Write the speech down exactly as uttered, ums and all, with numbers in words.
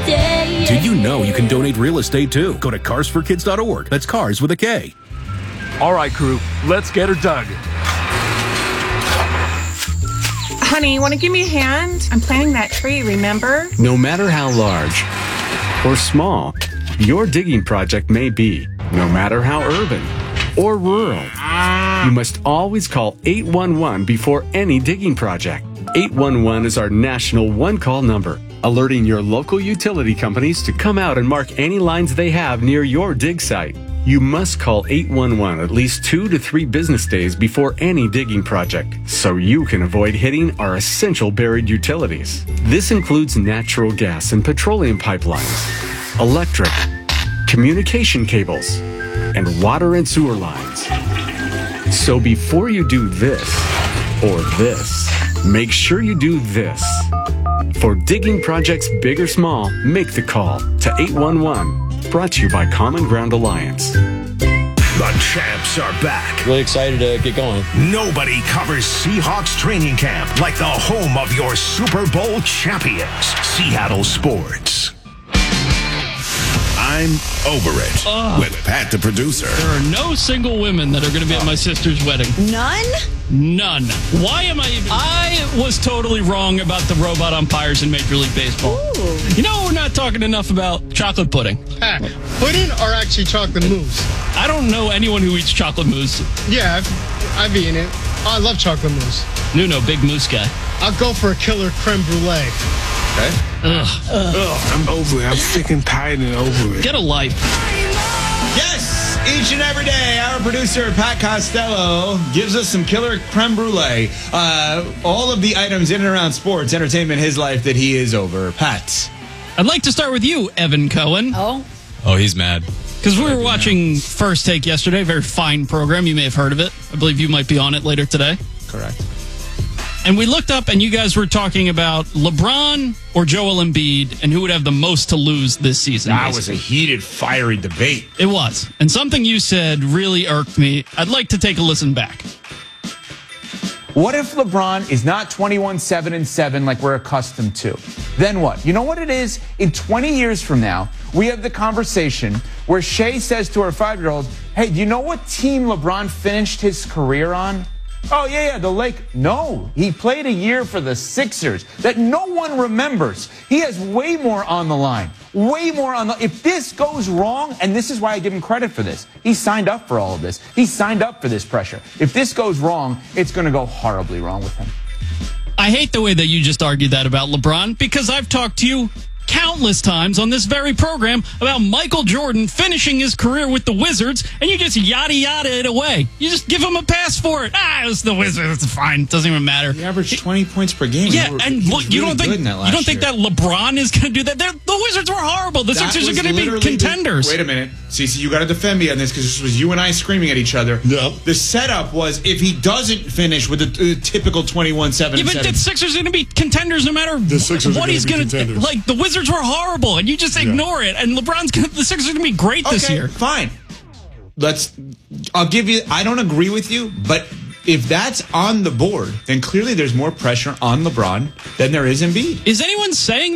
day. Did you know you can donate real estate too? Go to cars for kids dot org. That's cars with a K. All right, crew, let's get her dug. Honey, want to give me a hand? I'm planting that tree, remember? No matter how large or small your digging project may be, no matter how urban or rural, you must always call eight one one before any digging project. eight one one is our national one-call number, alerting your local utility companies to come out and mark any lines they have near your dig site. You must call eight one one at least two to three business days before any digging project, so you can avoid hitting our essential buried utilities. This includes natural gas and petroleum pipelines, electric, communication cables, and water and sewer lines. So before you do this or this, make sure you do this. For digging projects big or small, make the call to eight one one. Brought to you by Common Ground Alliance. The champs are back. Really excited to get going. Nobody covers Seahawks training camp like the home of your Super Bowl champions, Seattle Sports. I'm over it Ugh. with Pat the producer. There are no single women that are going to be at my sister's wedding. None? None. Why am I even... I was totally wrong about the robot umpires in Major League Baseball. Ooh. You know, we're not talking enough about chocolate pudding. Pat, pudding or actually chocolate mousse? I don't know anyone who eats chocolate mousse. Yeah, I've, I've eaten it. Oh, I love chocolate mousse. Nuno, big mousse guy. I'll go for a killer creme brulee. Okay. Ugh. Ugh. I'm over it. I'm sick and tired and over it. Get a life. Yes, each and every day, our producer, Pat Costello, gives us some killer creme brulee. Uh, all of the items in and around sports, entertainment, his life that he is over. Pat. I'd like to start with you, Evan Cohen. Oh. Oh, he's mad. Because we were watching First Take yesterday, very fine program. You may have heard of it. I believe you might be on it later today. Correct. And we looked up, and you guys were talking about LeBron or Joel Embiid, and who would have the most to lose this season. That was a heated, fiery debate. It was. And something you said really irked me. I'd like to take a listen back. What if LeBron is not twenty-one, seven, and seven like we're accustomed to? Then what? You know what it is? In twenty years from now, we have the conversation where Shay says to her five-year-old, hey, do you know what team LeBron finished his career on? Oh, yeah, yeah, the Lake. No, he played a year for the Sixers that no one remembers. He has way more on the line, way more on the... If this goes wrong, and this is why I give him credit for this, he signed up for all of this. He signed up for this pressure. If this goes wrong, it's going to go horribly wrong with him. I hate the way that you just argued that about LeBron, because I've talked to you countless times on this very program about Michael Jordan finishing his career with the Wizards, and you just yada yada it away. You just give him a pass for it. Ah, it was the Wizards. It's fine. It doesn't even matter. He averaged twenty points per game. Yeah, were, and look, you really don't think you don't think year. that LeBron is going to do that? They're, the Wizards were horrible. The that Sixers are going to be contenders. The, wait a minute, Cece, you got to defend me on this because this was you and I screaming at each other. Yep. The setup was if he doesn't finish with the uh, typical twenty-one, seven, yeah, but seven. the Sixers are going to be contenders no matter the Sixers what he's going to. Like the Wizards were horrible. And you just ignore yeah. it, and LeBron's gonna, the Sixers are going to be great okay, this year. Fine. Let's. I'll give you. I don't agree with you, but if that's on the board, then clearly there's more pressure on LeBron than there is Embiid. Is anyone saying